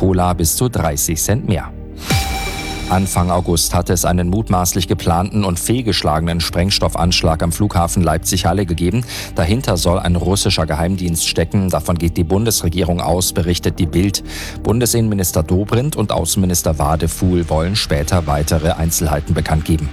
Cola bis zu 30 Cent mehr. Anfang August hatte es einen mutmaßlich geplanten und fehlgeschlagenen Sprengstoffanschlag am Flughafen Leipzig-Halle gegeben. Dahinter soll ein russischer Geheimdienst stecken. Davon geht die Bundesregierung aus, berichtet die Bild. Bundesinnenminister Dobrindt und Außenminister Wadefuhl wollen später weitere Einzelheiten bekannt geben.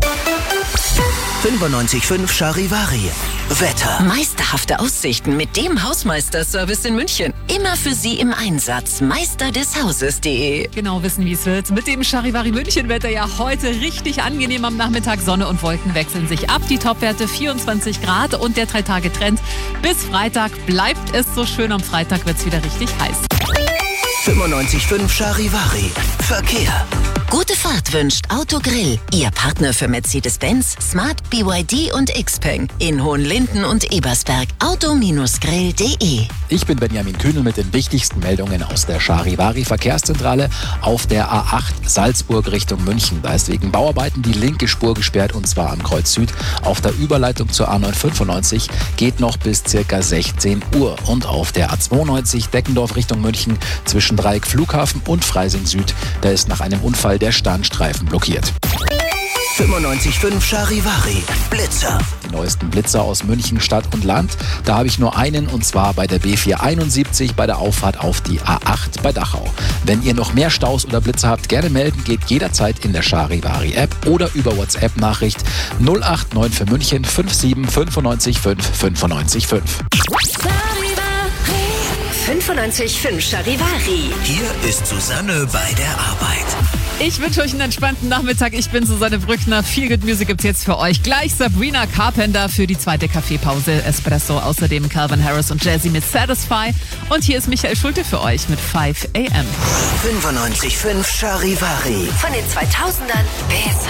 95.5 Charivari. Wetter. Meisterhafte Aussichten mit dem Hausmeisterservice in München. Immer für Sie im Einsatz. Meisterdeshauses.de. Genau wissen, wie es wird. Mit dem Charivari München-Wetter ja heute richtig angenehm am Nachmittag. Sonne und Wolken wechseln sich ab. Die Topwerte 24 Grad und der 3-Tage-Trend. Bis Freitag bleibt es so schön. Am Freitag wird es wieder richtig heiß. 95.5 Charivari. Verkehr. Gute Fahrt wünscht Autogrill. Ihr Partner für Mercedes-Benz, Smart, BYD und Xpeng. In Hohenlinden und Ebersberg. Auto-grill.de. Ich bin Benjamin Kühnel mit den wichtigsten Meldungen aus der Charivari Verkehrszentrale auf der A8 Salzburg Richtung München. Da ist wegen Bauarbeiten die linke Spur gesperrt und zwar am Kreuz Süd. Auf der Überleitung zur A995 geht noch bis ca. 16 Uhr. Und auf der A92 Deckendorf Richtung München zwischen Dreieck Flughafen und Freising Süd, da ist nach einem Unfall der Standstreifen blockiert. 95.5 Charivari. Blitzer. Die neuesten Blitzer aus München Stadt und Land. Da habe ich nur einen und zwar bei der B471 bei der Auffahrt auf die A8 bei Dachau. Wenn ihr noch mehr Staus oder Blitzer habt, gerne melden, geht jederzeit in der Charivari App oder über WhatsApp-Nachricht 089 für München 57 95 5 95 5. 95.5 Charivari. Hier ist Susanne bei der Arbeit. Ich wünsche euch einen entspannten Nachmittag. Ich bin Susanne Brückner. Viel Good Music gibt's jetzt für euch. Gleich Sabrina Carpenter für die zweite Kaffeepause. Espresso. Außerdem Calvin Harris und Jazzy mit Satisfy. Und hier ist Michael Schulte für euch mit 5 AM. 95.5 Charivari. Von den 2000ern bis